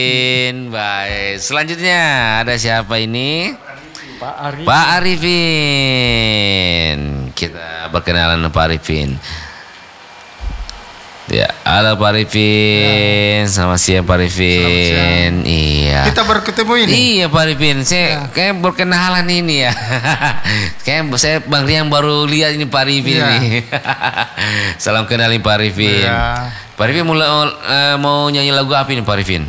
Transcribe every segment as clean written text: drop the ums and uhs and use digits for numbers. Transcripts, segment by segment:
Baik, selanjutnya ada siapa ini? Pak Arifin. Pak Arifin. Kita berkenalan dengan Pak Arifin. Ya, halo Pak Arifin. Selamat siang Pak Arifin. Iya. Kita baru ketemu ini. Iya Pak Arifin, saya kayak berkenalan ini ya. Kayak saya Bang Riang baru lihat ini Pak Arifin ini. Salam kenalin Pak Arifin. Pak Arifin mau nyanyi lagu apa ini Pak Arifin?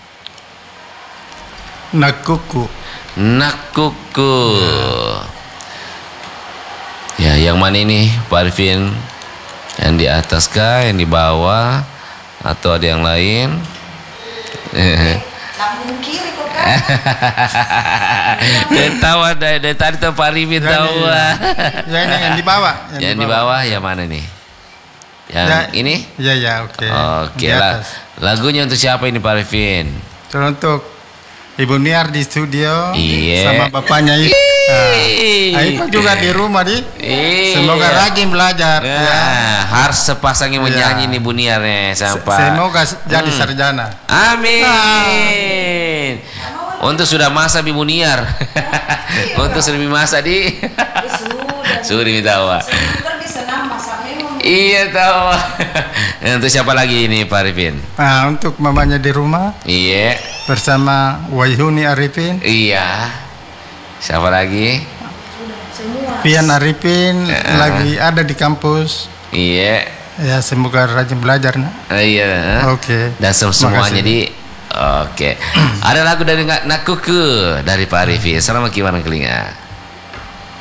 Nakuku. Nakuku. Ya, yang mana ini Pak Arifin? Yang di atas kah, yang di bawah, atau ada yang lain? Lambung kiri kok kan? Dia tahu dari tadi tuh Pak Arifin tahu. Ya ini yang di bawah. Yang di bawah yang mana nih? Yang ya, ini? Ya oke. Oke lah. Lagunya untuk siapa ini Pak Arifin? Untuk Ibu Niar di studio. Iya. Sama bapaknya itu. Aipa juga di rumah di. Semoga rajin belajar. Harus sepasang yang menyanyi nih Bu Niar nih sampai. Semoga jadi sarjana. Amin. Untuk sudah masa Ibu Niar. Untuk sudah masa di. Sudah tahu. Bisa nambah sampai Iya tahu. Untuk siapa lagi ini Pak Arifin? Nah, untuk mamanya di rumah. Iya. Bersama Wayhuni Arifin. Iya. Siapa lagi? Pian Arifin lagi ada di kampus. Iya. Ya semoga rajin belajar nak. Iya. Oke. Dan semuanya di. Oke. Ada lagu dari Nakuku dari Pak Arifin. Selamat gimana kelinga.